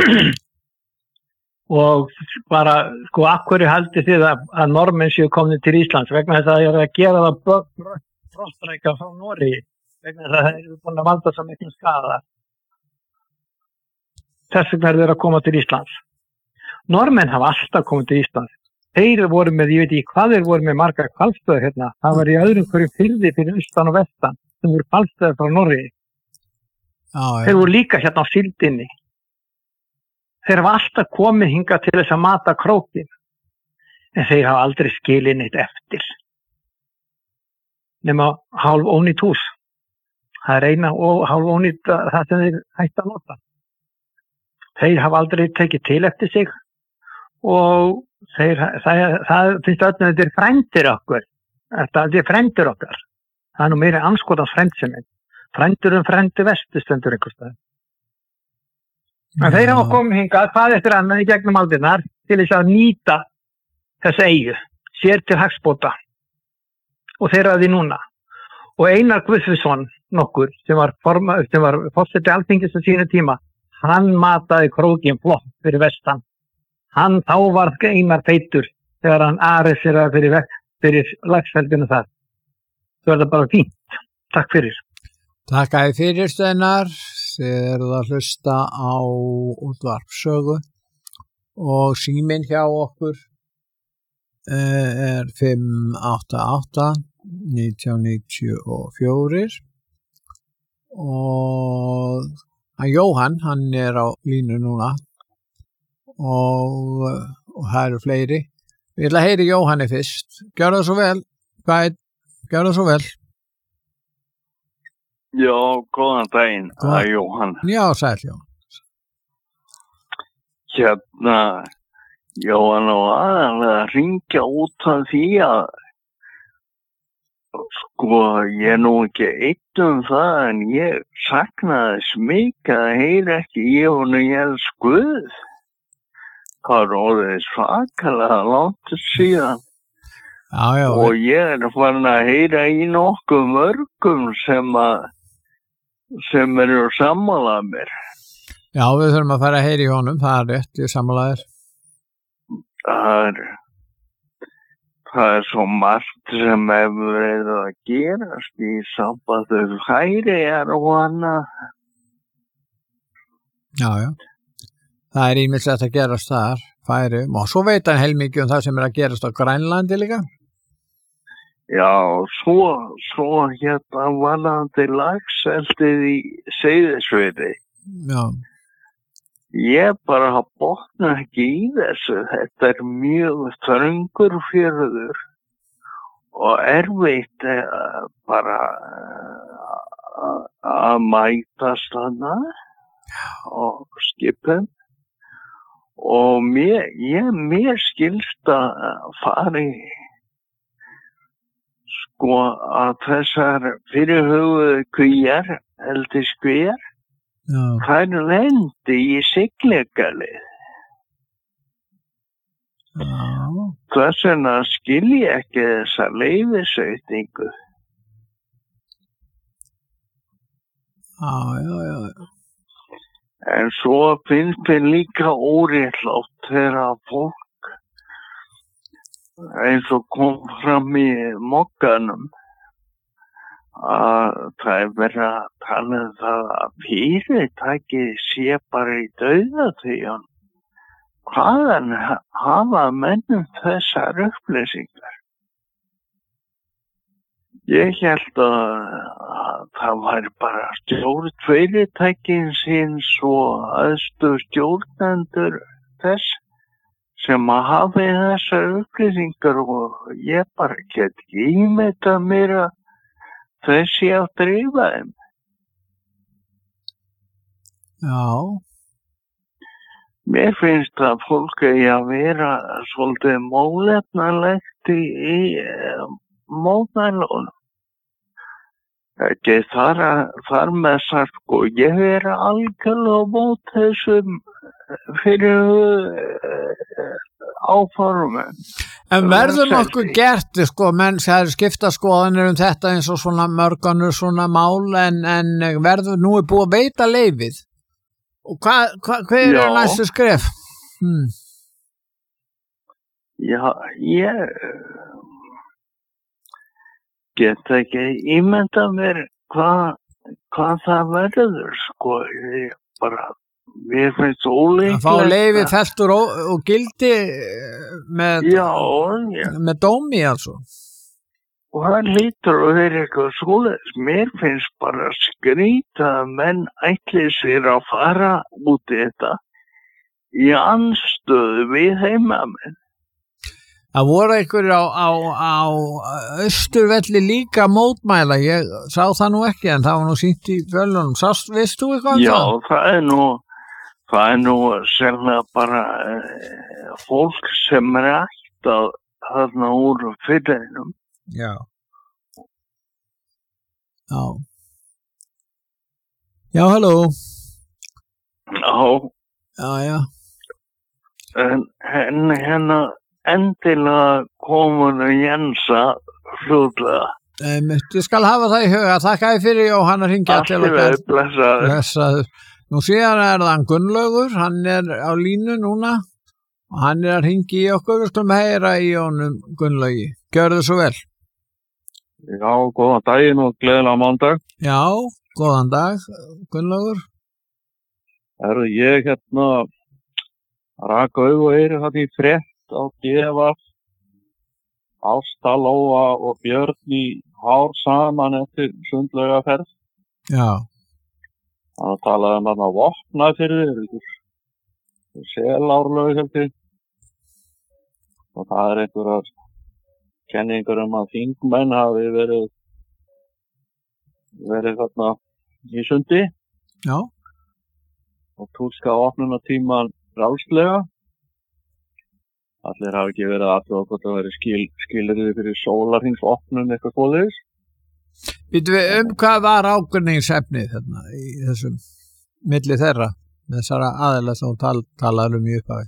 og bara, sko, af hverju haldið þið að Norðmenn séu komnir til Íslands vegna þess að það er að gera það brottrækja frá Noregi vegna þess að það eru búin að valda svo miklu skaða. Þess vegna eru þeir að koma til Íslands. Norðmenn hafa alltaf komið til Íslands. Þeir voru með, ég veit ekki hvað þeir voru með margar hvalstöðar hérna. Það var í öðrum hverju firði fyrir austan og vestan sem voru hvalstöðar frá Noregi. Þeir voru líka hérna á síldinni. Þeir hafa alltaf komið hingað til þess að mata krókinn. En þeir hafa aldrei skilið neitt eftir. Nema hálf ónýtt hús. Það er eina og hálf ónýtt það sem þeir hægt að nota. Þeir hafa aldrei tekið til eftir sig og það finnst öllum að þetta er frændir okkur. Þetta er frændir okkar. Það er nú meiri anskotans frændsemi. Frændur frændi vestu stendur einhvers staðar. En þeir hafa komið hingað hvað eftir annað í gegnum aldirnar til þess að nýta þessa eyju, sér til hagsbóta. Og þeir að því núna. Og Einar Guðfinnsson nokkur sem var forseti Alþingis á sínu tíma, hann mataði krókinn flott fyrir vestan. Þá var Einar feitur þegar hann ariseraði fyrir laxeldinu þar. Það var bara fínt. Takk fyrir. Takk að fyrir Steinar. Þið eruð að hlusta á útvarpssögu og síminn hjá okkur er 588 1994 og Jóhann, hann er á línu núna og það eru fleiri. Við ætla að heyri Jóhanni fyrst. Gjörðu svo vel. Gjörðu svo vel. Já, góðan daginn, það er Jóhann. Já, sæl Jóhann. Hérna, Jóhann og aðalega að ringja út af því að sko, ég er nú ekki einn það en ég saknaði smik að heyra ekki ég og ég Guð. Það er orðið svakalega langt síðan. Já, og ég er farin að heyra í nokkuð mörgum sem eru sammálað mér. Já, við þurfum að fara að heyra í honum, það er rétt, ég sammálaðir. Það er svo margt sem hefur verið að gerast í sambandi Færeyjar og annað. Já. Það er ýmislegt að gerast þar, Færeyjum, og svo veit hann heilmikið það sem er að gerast á Grænlandi líka. Já, svo hérna varðandi laxeldið í Seyðisfirði. Já. Ég bara botna ekki í þessu. Þetta er mjög þröngur fjörður og erfitt bara að mætast hana og skipum. Og mér skilst að fari sko að þessar fyrirhuguðu kvíar, eldiskvíar, þær lendi í siglingalið. Þess vegna skil ég ekki þessa leyfisveitingu. Já. En svo finnst mér líka óréttlátt þegar fólk eins og kom fram í mokkanum að það er verið að tala það að fyrirtæki sé bara í dauðaþvíjan. Hvaðan hafa mennum þessar upplýsingar? Ég held að það væri bara stjórn fyrirtækin síns og æðstu stjórnendur þess sem að hafi þessar upplýsingar og ég bara get ekki ímyndað mér að þessi að drífa þeim. Já. Mér finnst að fólk eigi að vera svolítið málefnalegt í mótmælunum. Ekki þar með sagt, sko, ég er algjörlega á mót þessum fyrir áformum. En verður nokkuð gert, sko, menn það er skipta skoðanir þetta eins og svona mörganur svona mál en verður nú búið að veita leyfið Og hver næstu skref? Já, ég get ekki ímyndað mér hvað það verður, sko. Ég bara, mér finnst ólíklegt að fá leyfi fellt og gildi með dómi altså. Og það hlýtur að vera eitthvað svoleiðis. Mér finnst bara skrýta að menn ætli sér að fara út í þetta í andstöðu við heimamenn. Það voru einhverjir á Austurvelli líka mótmæla. Ég sá það nú ekki en það var nú sýnt í fjölunum. Veist þú eitthvað um það? Já, það er nú sérlega bara fólk sem ættað þarna úr fyrrinum. Já, halló. Já. En hérna endilega komunu Jensa fljótlega. Ég skal hafa það í huga. Þakka þér fyrir Jóhann að hringja til okkar. Blessaður. Nú síðan það hann Gunnlaugur, hann á línu núna og hann að hringja í okkur. Við skulum heyra í honum Gunnlaugi. Gjörðu svo vel. Já, góðan daginn og gleðilega mánudag. Já, góðan dag, Gunnlaugur. Ég raka augu og eyru í frétt á DFF, Ásta Lóa og Björn í hár saman eftir sundlaugaferð. Já. Það talaði þarna Vopnafirði, Selárlaug heldur. Og það einhverjar kenningar að þingmenn hafi verið þarna í sundi. Já. Og túlka opnunartímann frjálslega. Allir hafi ekki verið að hvort það veri skilyrði fyrir sólarhringsopnun eitthvað svoleiðis. Býtum við hvað var ágreiningsefnið þarna í þessum milli þeirra, þessara aðila sem talaði í upphafi?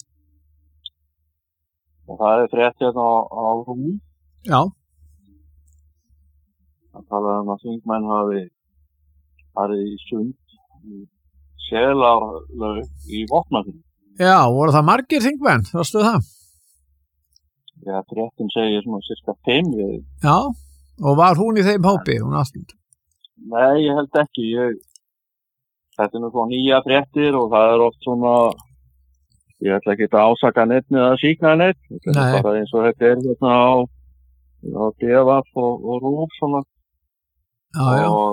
Og það frétt á RÚV. Já. Það talaði að þingmenn hafi farið í sund í Selárlaug í Vopnafirði. Já, voru það margir þingmenn, varstu það? Já, fréttin segir svona cirka 5. Já, og var hún í þeim hópi, hún Ástund? Nei, ég held ekki. Þetta nú svona nýja fréttir og það oft svona, ég ætla ekki að ásaka neitt eða síkna neitt. Þetta bara eins og þetta hérna á DFF og RÚV svona. Já.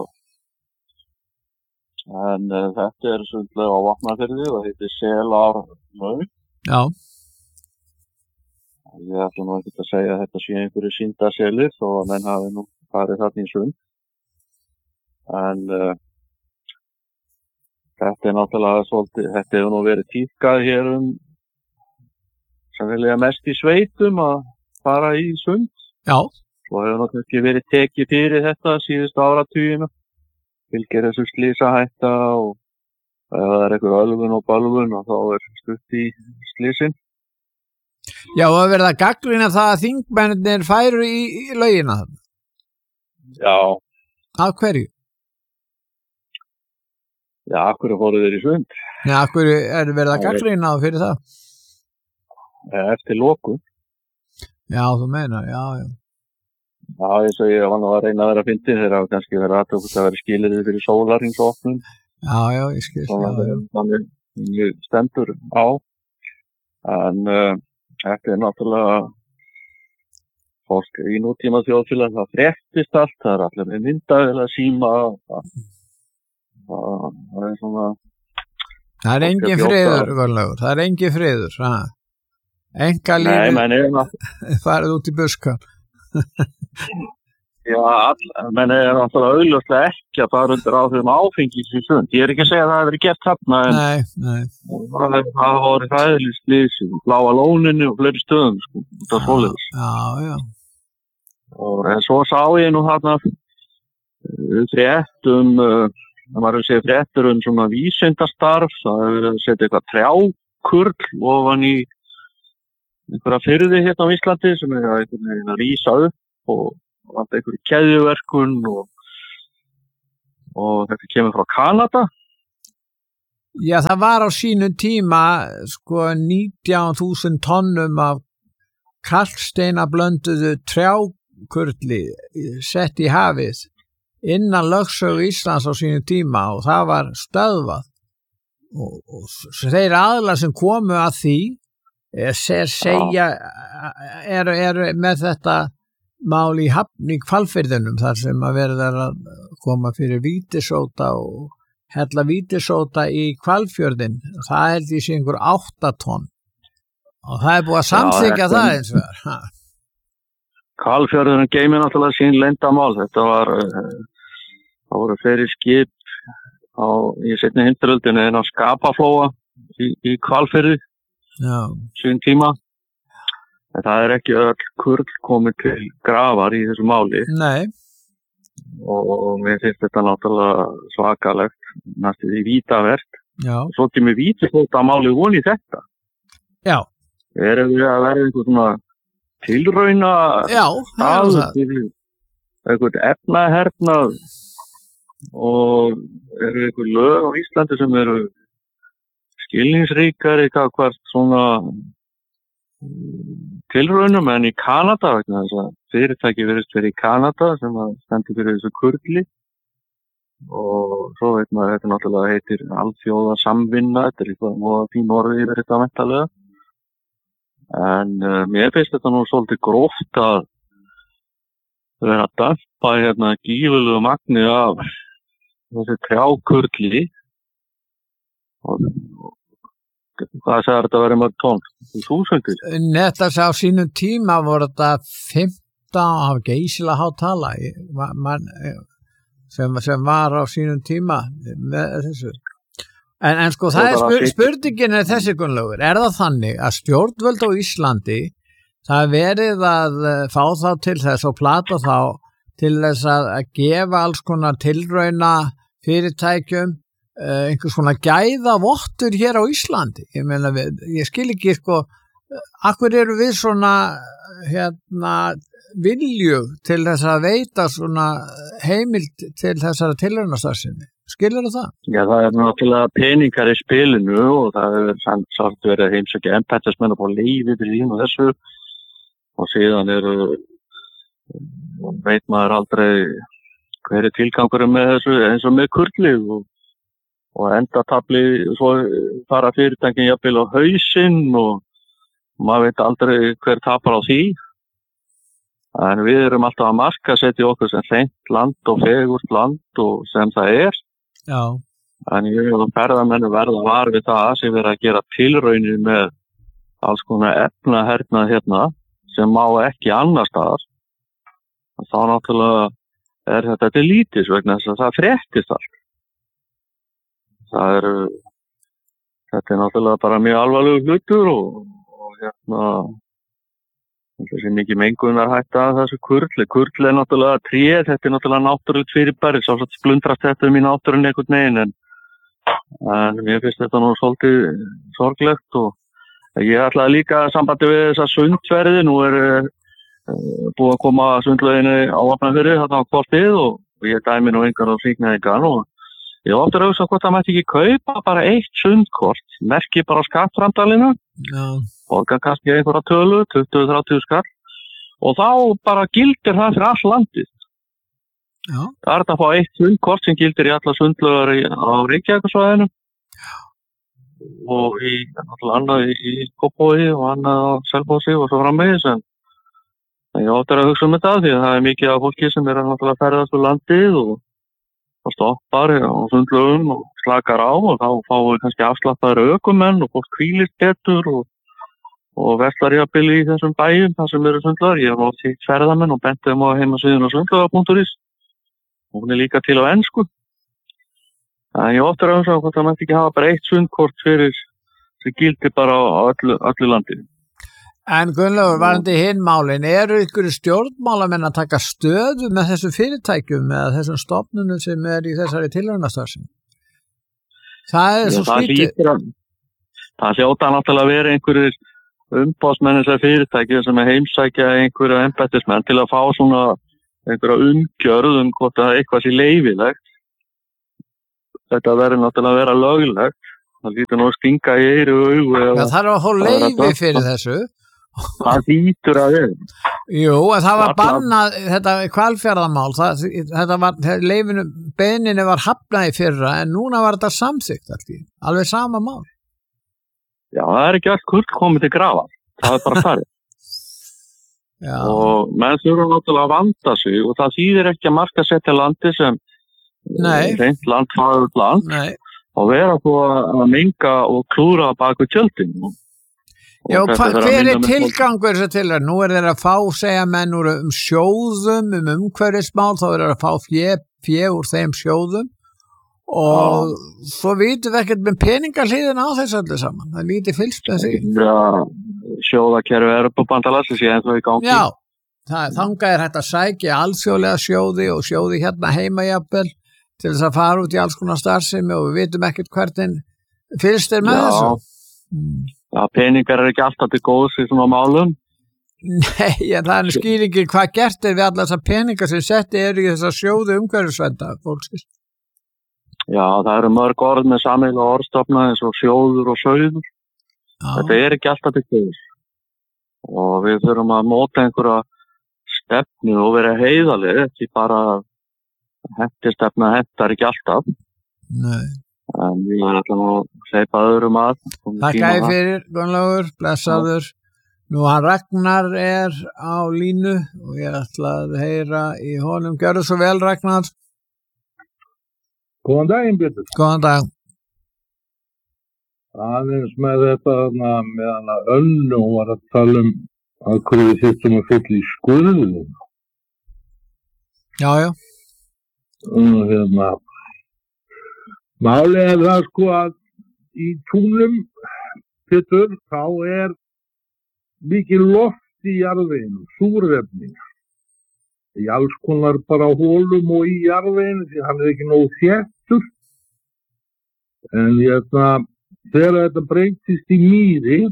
En þetta sundlega á Vopnafirði og heitir Selárlaug. Já. Ég ætla nú ekki að segja að þetta sé einhverju sýndaselir þó að menn hafi nú farið þarna í sund. En þetta náttúrulega svolítið, þetta hefur nú verið tíðkað hér sem vilja mest í sveitum að fara í sund. Já. Svo hefur náttúrulega ekki verið tekið fyrir þetta síðustu áratugina. Fylgir þessu slysahætta og ef það einhver ölvun og bölvun og þá stutt í slysin. Já, og verið að gagnrýna það að þingmennir færu í laugina þarna. Já. Af hverju? Já, af hverju fóru þeir í sund? Já, af hverju verið að gagnrýna það fyrir það? Eftir lokun. Já, þú meinar, já. Já, eins og ég var nú að reyna að vera fyndin þegar það kannski verið aðtökuð að vera skilyrði fyrir sólarhringsopnun. Já, ég skil. Þannig stendur á. En þetta náttúrulega fólk í nútíma þjóðfélag, það fréttist allt, það allir með myndavél að síma. Það svona... Það engin friður, Gunnlaugur, það engin friður. Engalífið farið út í buskan. Já, menn náttúrulega augljóslega ekki að fara undir áhrifum áfengis í sund. Ég ekki að segja að það hefur verið gert þarna en það voru hræðileg slys í Bláa lóninu og fleiri stöðum það svoleiðis. Já. En svo sá ég nú þarna fréttum það var að segja fréttur svona vísindastarf, það hefur verið að setja eitthvað trjákurl ofan í einhverja firði hérna á Íslandi sem að rísa upp og einhverju keðjuverkun og þetta kemur frá Kanada Já, það var á sínum tíma sko 19.000 tonnum af kalksteina blönduðu trjákurli sett í hafið innan lögsögu Íslands á sínum tíma og það var stöðvað og þeir aðlar sem komu að því eru með þetta mál í Hafn í Hvalfirðinum þar sem að verða að koma fyrir vítisóta og hella vítisóta í Hvalfjörðin það held í sig einhver 8 tonn og það búið að samþykja það eins og það Hvalfjörðurinn geymir náttúrulega sín leyndamál. Þetta það voru fleiri skip í seinni heimsstyrjöldinni en á Skapaflóa í Hvalfirði sín tíma. En það ekki öll kurl komið til grafar í þessu máli. Nei. Og mér finnst þetta náttúrulega svakalegt, næstu því vítavert. Já. Svo kemur vítisóta máli von í þetta. Já. Erum við að verða einhver svona tilrauna eitthvað efnahernað og eru eitthvað lög á Íslandi sem eru skilningsríkari hvert svona tilraunum en í Kanada vegna þess að fyrirtæki virðist verið í Kanada sem stendur fyrir þessu kurli og svo veit maður þetta náttúrulega heitir alþjóða samvinna þetta eitthvað og fín orðið yfir þetta mentalega en mér finnst þetta nú svolítið gróft að vera að dampa hérna gífurlegu magni af þessi trjákurli og hvað sagði þetta að vera mörg tonn? 1000? Nettast á sínum tíma voru þetta 15 af geysilega há tala sem var á sínum tíma með þessu En sko það spurningin þessi Gunnlaugur, það þannig að stjórnvöld á Íslandi það verið að fá þá til þess og plata þá til þess að gefa alls konar tilrauna fyrirtækjum einhvers konar gæða vottur hér á Íslandi. Ég meina, ég skil ekki sko, akkur eru við svona vilju til þess að veita svona heimild til þessara tilraunastarfsemi. Skilur það? Já, það náttúrulega peningar í spilinu og það hefur sátt verið að heimsækja embættismenn og fá leyfi fyrir því og þessu og síðan veit maður aldrei hver tilgangurum með þessu eins og með kurli og endatabli svo fara fyrirtækin jafnvel á hausinn og maður veit aldrei hver tapar á því en við erum alltaf að markasetja okkur sem hreint land og fegurt land og sem það Já. En ég og ferðamenn verða var við það sem verið að gera tilraunir með alls konar efnahernað hérna sem má ekki annar staðar. Þá náttúrulega þetta til lítis vegna þess að það fréttist allt. Þetta náttúrulega bara mjög alvarlegur hlutur og þessi mikið mengunar hætta að þessu kurli. Kurli náttúrulega tréð, þetta náttúrulega náttúrulegt fyrirbæri, svo splundrast þetta í náttúrunni einhvern veginn en mér finnst þetta nú svolítið sorglegt og ég ætlaði líka sambandi við þessa sundverði, nú búið að koma sundlauginni á Vopnafirði þarna á kortið og ég dæmi nú engar á Svíknaðingan og ég ofta að hugsa hvort það mætti ekki kaupa bara eitt sundkort, merki bara á skattframtalinu og kannski einhverja tölu, 20-30 skall og þá bara gildir það fyrir all landið. Já. Það þetta að fá eitt sundkort sem gildir í alla sundlaugar á Reykjavíkursvæðinu og annað í Kópavogi og annað á Selfossi og svo framvegis en ég ofta að hugsa þetta því að það mikið af fólki sem náttúrulega að ferðast úr landið og stoppar á sundlaugum og slakar á og þá fáum við kannski afslappaðir ökumenn og fólk hvílist betur og verslar jafnvel í þessum bæjum þar sem eru sundlaugar. Ég hef oft hitt ferðamenn og bent þeim á heimasíðuna sundlaugar.is og hún líka til á ensku. En ég ofta að hvort það mætti ekki hafa bara eitt sundkort fyrir sem gildir bara á öllu landinu. En Gunnlaugur, varandi hinn málin, ykkur stjórnmálamenn að taka stöðu með þessum fyrirtækjum eða þessum stofnunum sem í þessari tilraunastarfsemi? Það svo skrítið. Það hljóta náttúrulega að vera einhverjir umbóðsmenn þessar fyrirtæki sem heimsækja einhverja embættismenn til að fá svona einhverja umgjörð hvort það eitthvað sé leyfilegt. Þetta verður náttúrulega að vera löglegt það lítur nú að stinga í eyru og augu. Já, það að fá leyfi fyrir þessu. Það lítur að vera. Jú, en það var bannað, þetta Hvalfjarðarmál, þetta var, leyfinu, beiðninni var hafnað í fyrra, en núna var þetta samþykkt alveg sama mál. Já, það ekki allt kurl komið til grafa, það bara farið. Já. Og menn þurfa náttúrulega að vanda sig og það þýðir ekki að markasetja landi sem reynt land, fagurt land. Nei. Og vera þó að menga og klúra baku tjöldin. Já, hver tilgangur þessu til það? Nú þeir að fá, segja menn úr sjóðum, umhverfismál, þá þeir að fá fjö úr þeim sjóðum og svo vitum við ekkert með peningahliðina á þessu öllu saman. Það lítið fylgst með því. Já, sjóðakerfi Evrópubandalagsins ég ennþá í gangi. Já, þangað hægt að sækja alþjóðlega sjóði og sjóði hérna heima jafnvel til þess að fara út í alls konar starfsemi og við vitum ekkert hvernig fylgst með þessu. Já, peningar ekki alltaf til góðs í svona málum. Nei, en það skýringin hvað gert við allar þessar peningar sem setti í þessa sjóðu umhverfisvenda fólksins. Já, það eru mörg orð með sameiginlega orðstofna eins og sjóður og sauður. Þetta ekki alltaf til góðs. Og við þurfum að móta einhverja stefnu og vera heiðaleg, ekki bara hentistefna hentar ekki alltaf. Nei. En við ætlum að hleypa öðrum að. Takk fyrir, Gunnlaugur, blessaður. Nú hann Ragnar á línu og ég ætla að heyra í honum. Gjörðu svo vel, Ragnar. Góðan daginn, Björn. Góðan dag. Aðeins með þetta með hana Önnu, hún var að tala að hverju við þyrftum að fylla í skurðinu. Já. Málið það sko að í túnum Pétur, þá mikið loft í jarðveginu, súrefni. Í alls konar bara hólum og í jarðveginu, því hann ekki nógu þéttur. En þegar þetta breytist í mýri,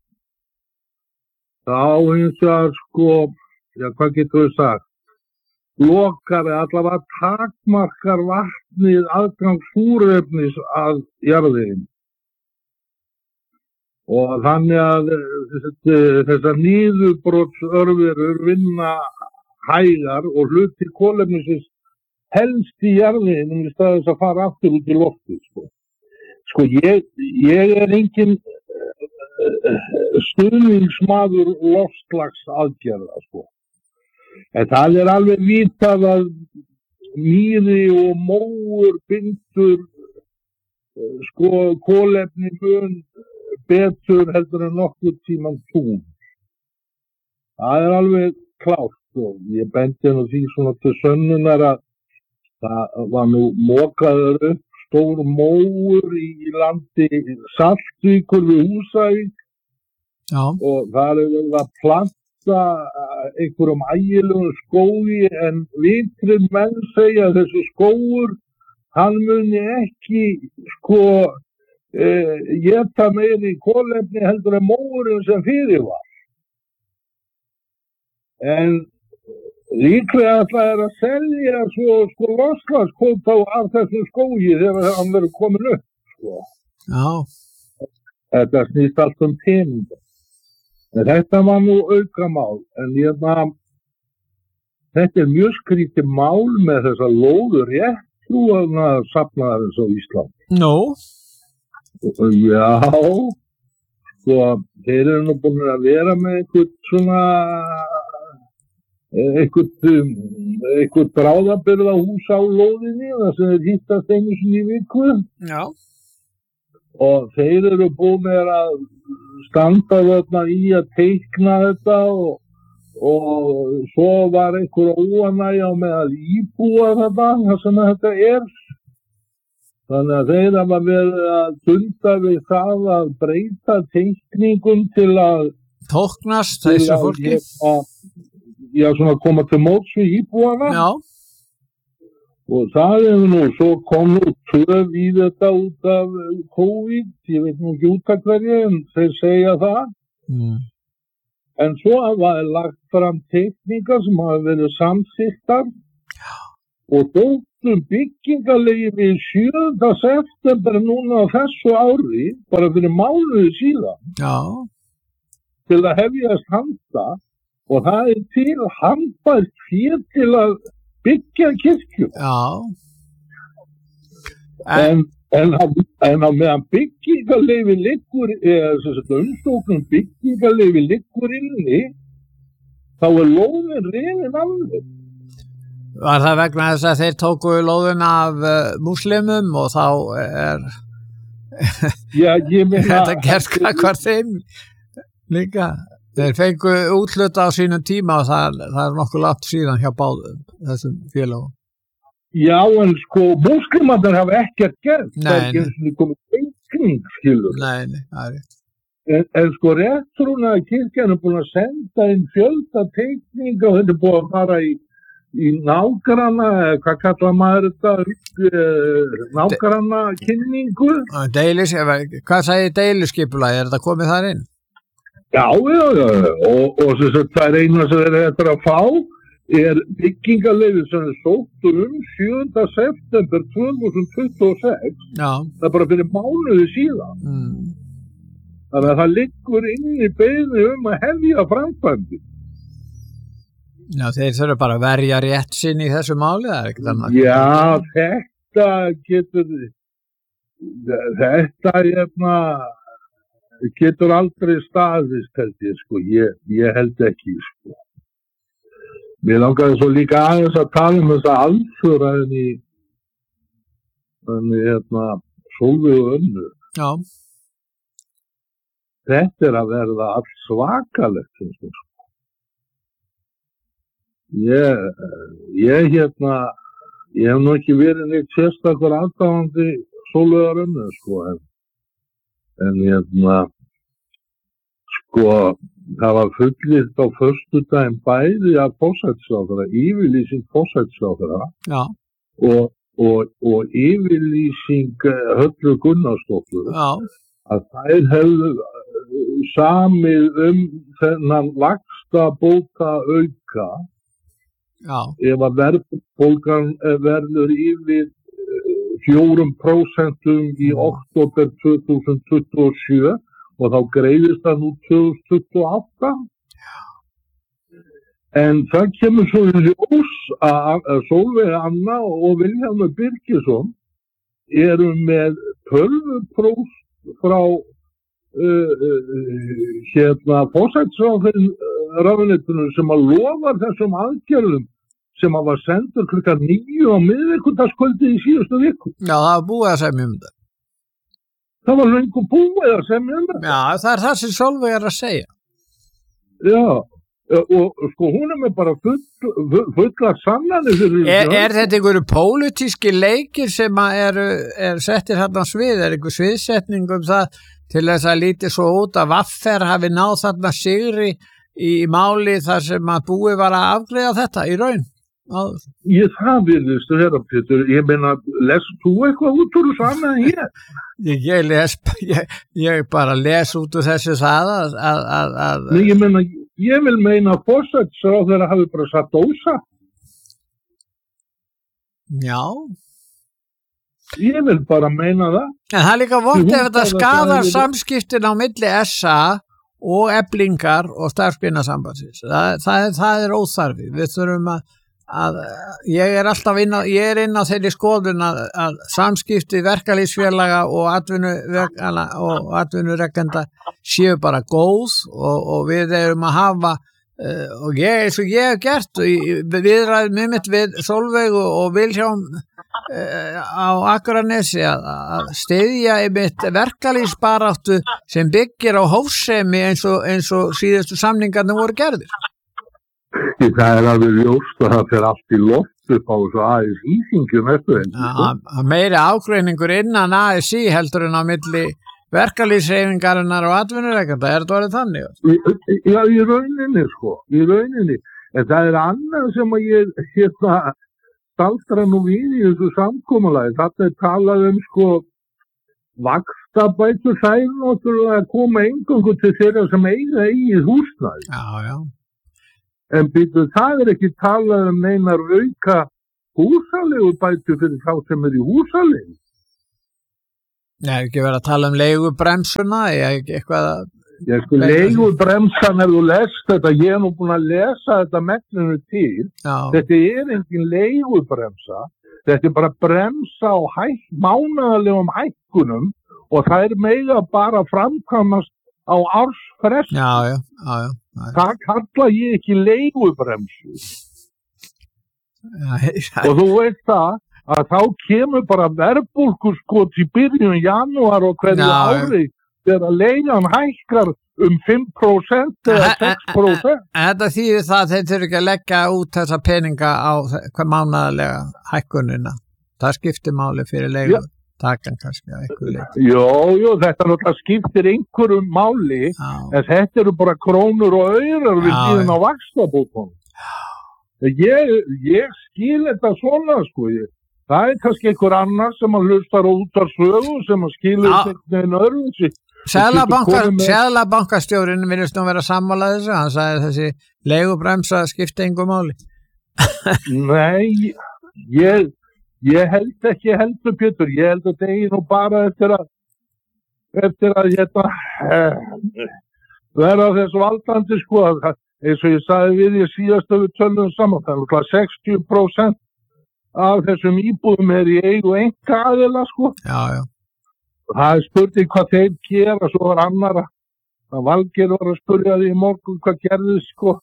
þá hins vegar sko, hvað getur við sagt? Lokar allavega takmarkar vatnið aðgang súrefnis að jarðveginn. Og þannig að þessar niðurbrotsörverur vinna hægar og hluti kolefnisins helst í jarðveginum í stað þess að fara aftur út í loftið. Sko ég engin stuðningsmaður loftslags aðgerða sko. En það alveg vitað að mýri og móur bindur sko kolefni mun betur heldur en nokkur tíman tún. Það alveg klárt og ég bendi nú því svona til sönnunar að það var nú mokaður upp stór móur í landi Saltvíkur við Húsavík. Já. Og það verið að planta einhverjum ægilegum skógi en vitrið menn segja að þessi skógur hann muni ekki sko éta meiri kolefni heldur en móurinn sem fyrir var. En líklega það að selja svo sko loftslagskvóta af þessum skógi þegar hann verður komin upp. Sko. Já. Þetta snýst allt peninga. En þetta var nú aukamál. En þetta mjög skrítið mál með þessa lóður réttrúarna safnaðarins á Íslandi. Nó. Já. Sko, þeir eru nú búin að vera með einhvern bráðabirgðahús á lóðinni þar sem þeir hittast einu sinni í viku. Já. Og þeir eru búin að standa þarna í að teikna þetta og svo var einhver óánægja með að íbúa þetta þar sem þetta Þannig að þeir hafa verið að dunda við það að breyta teikningum til að tóknast þessu fólki. Já, svona koma til móts við íbúana. Já. Og það svo kom töf í þetta út af COVID, ég veit nú ekki út af hverju, en þeir segja það. En svo var lagt fram teikningar sem hafa verið samþykktar og dóttum byggingarleyfi 7. september núna á þessu ári, bara fyrir mánuði síðan, til að hefjast handa, og það til handbært fé til að byggja kirkju. En á meðan byggingarleyfi liggur, umsóknum byggingarleyfi liggur inni, þá lóðin rifin alveg. Var það vegna þess að þeir tóku lóðin af múslimum og þá þetta gert hvað þeim líka? Þeir fengu útluta á sínum tíma og það nokkuð langt síðan hjá báðum þessum félagum. Já, en múslimarnir hafa ekkert gert. Það er ekki komið teikning, skilur. Nei, það er rétt. En réttrúnaða kirkjan er búin að senda inn fjölda teikninga og þetta er búin að fara í nágranna, hvað kallar maður þetta, nágranna kynningu. Hvað sagði deiluskipulagi, er þetta komið þar inn? Já, og það er eina sem þeir eftir að fá, er byggingarleyfi sem sótt 7. september 2026. Það er bara fyrir mánuði síðan. Þannig að það liggur inn í beiðni að hefja framkvæmdi. Já, þeir þurfa bara að verja rétt sinn í þessu máli, það er ekkert annað. Já, þetta getur aldrei staðist, held ég, ég held ekki, Mér langaði svo líka aðeins að tala þessa alþjóra Sólveig og Önnu. Já. Þetta að verða allt svakalegt, finnst mér. Ég hef nú ekki verið neitt sérstakur aðdáandi Sólveigar Önnu, en það var fullyrt á föstudaginn bæði af forsætisráðherra, yfirlýsing forsætisráðherra og yfirlýsing Höllu Gunnarsdóttur að þær hefðu samið þennan vaxtabóta auka ef að verðbólgan verður yfir 4% í október 2027 og þá greiðist það nú 2028. En það kemur svo í ljós að Sólveig Anna og Vilhjálmur Birgisson eru með tölvupróf frá forsætisráðuneytinu sem að lofar þessum aðgerðum sem að var sendur klukkan 9 á miðvikudagskvöldi í síðustu viku. Já, það var búið að segja um það. Það var löngu búið að semja um það. Já, það er það sem Sólveig að segja. Já, og hún með bara fulla sannanir fyrir Er þetta einhverju pólitíski leikir sem er settir þarna svið? Er einhver sviðsetning það til þess að lítið svo út að Vaffer hafi náð þarna sigri í máli þar sem að búið var að afgreiða þetta í raun? Það virðist að vera, Pétur, ég meina, lesst þú eitthvað út úr þessu annað en ég? Ég bara les út úr þessu það að Nei, ég vil meina að forsætisráðherra hafi bara satt ósatt. Já. Ég vil bara meina það. En það er líka vont ef þetta skadar samskiptin á milli SA og Eflingar og Starfsgreinasambandsins. Það er óþarfi. Við þurfum að ég er alltaf inn á þeirri skoðun að samskipti verkalýðsfélaga og atvinnurekenda séu bara góð og við erum að hafa og eins og ég hef gert viðræðum við Sólveig og Vilhjálm á Akranesi að styðja einmitt verkalýðsbaráttu sem byggir á hófsemi eins og síðustu samningarnir voru gerðir. Það er alveg ljóst að það fer allt í loft upp á þessu ASI-þingjum eftir einn. Meiri ágreiningur innan ASI heldur en á milli verkalýðshreyfingarinnar og atvinnurekenda, er þetta orðið þannig? Já, í rauninni. En það er annað sem að ég staldra nú við í þessu samkomulagi. Þetta er talað vaxtabætur, það er náttúrulega að koma eingöngu til þeirra sem eiga eigið húsnæði. Já. En það er ekki talað neinar auka húsaleigubætur fyrir þá sem í húsaleigu. Nei, ekki verið að tala leigubremsuna, eitthvað... Leigubremsan, ef þú lest þetta, ég nú búin að lesa þetta megninu til, þetta engin leigubremsa, þetta bara bremsa á mánaðarlegum hækkunum og það mega bara framkvæmast á ársfresti. Já. Það kalla ég ekki leigubremsu. Og þú veist það, að þá kemur bara verðbólguskot í byrjun janúar og hverju ári þegar leigan hækkar 5% eða 6%. Þetta þýðir það að þeir þurfi ekki að leggja út þessa peninga á mánaðarlega hækkunina. Það skiptir máli fyrir leigu. Takan kannski að einhverju leik. Jó, þetta náttúrulega skiptir einhverju máli, en þetta eru bara krónur og aurar við síðan á vaxtabótunum. Ég skil þetta svona, sko. Það kannski einhver annar sem að hlustar út af sögu sem að skilur þetta öðruvísi. Seðlabankastjórinn virðist nú vera sammála þessu, hann sagði þessi leigubremsa skipti engu máli. Nei, ég held ekki heldur, Pétur, ég held að það nú bara eftir að vera þess valdandi, sko, eins og ég sagði við í síðasta við tölum saman, það 60% af þessum íbúðum í eigu einkaaðila, sko. Já. Það spurning hvað þeir gera, svo var annara. Valgeir var að spurja því í morgun hvað gerðist, sko.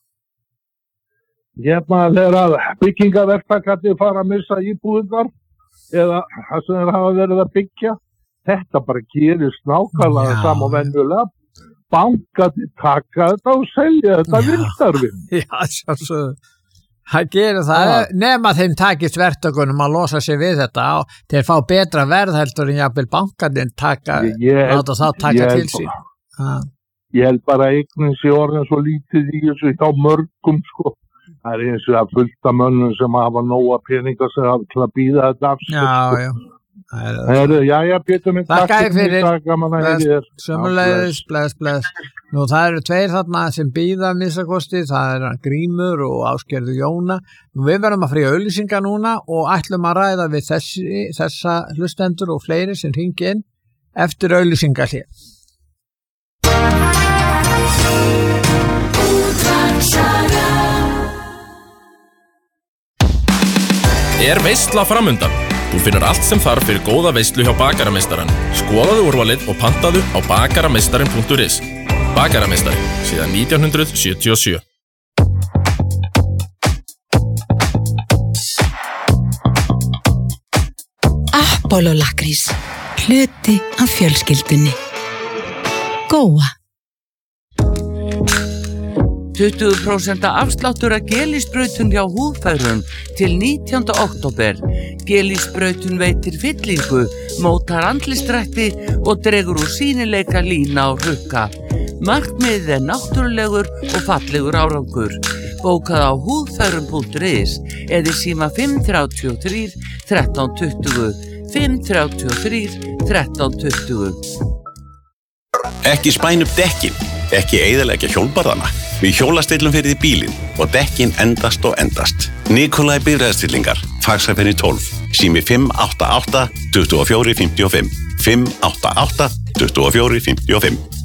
Þegar byggingaverktakarnir fara að missa íbúðunar eða það sem þeir hafa verið að byggja. Þetta bara gerist nákvæmlega saman venjulega. Bankarnir taka þetta og selja þetta vildarvinn. Já, sjálfsögðu. Það gerir það, nema þeim takist verktökunum að losa sig við þetta þeir fá betra verð heldur en jafnvel bankarnir taka til sín. Ég held bara eignin sé orðin svo lítið í þessu hjá mörgum, sko. Það eins og að fullta mönnum sem hafa nóga peninga sem hafa til að býða þetta af sig. Já. Pétur minn, takk fyrir. Sömuleiðis, bless. Nú það eru tveir þarna sem býða minnstakosti, það Grímur og Ásgerður Jóna. Nú við verðum að fríða auglýsingar núna og ætlum að ræða við þessa hlustendur og fleiri sem hringi inn eftir auglýsingar hér. Veisla framundan? Þú finnur allt sem þarf fyrir góða veislu hjá Bakarameistarann. Skoðaðu úrvalið og pantaðu á bakarameistarin.is. Bakarameistari, síðan 1977. Apollo lakrís, hluti af fjölskyldunni. Góa. 20% afsláttur af gelísbrautun hjá Húðfærum til 19. október. Gelísbrautun veitir fyllingu, mótar andlitsdrætti og dregur úr sýnileika, lína og hrukka. Markmiðið náttúrulegur og fallegur árangur. Bókað á húðfærum.is eða síma 533 1320 533 1320. Ekki spæna upp dekkin, ekki eyðileggja hjólbarðana. Við hjólastillum fyrir því bílinn og dekkin endast og endast. Nikolai bifreiðastillingar, Faxaferði 12, sími 588 2455, 588 2455.